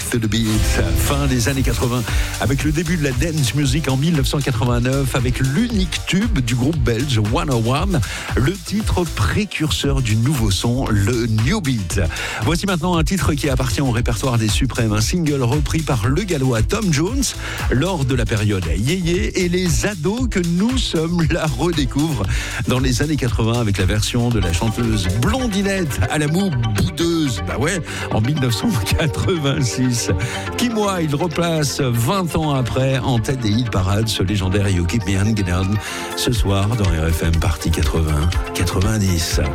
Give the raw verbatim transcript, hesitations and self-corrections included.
to the Beat, fin des années quatre-vingts, avec le début de la dance music en dix-neuf cent quatre-vingt-neuf, avec l'unique tube du groupe belge cent un, le titre précurseur du nouveau son, le New Beat. Voici maintenant un titre qui appartient au répertoire des suprêmes, un single repris par le gallois Tom Jones lors de la période yéyé, et les ados que nous sommes la redécouvrent dans les années quatre-vingts avec la version de la chanteuse Blondinette à la moue boudeuse, bah ouais, en dix-neuf cent quatre-vingt-six. Qui moi, il replace vingt ans après en tête des hit parades ce légendaire You Keep Me Hanging On ce soir dans R F M partie quatre-vingts quatre-vingt-dix.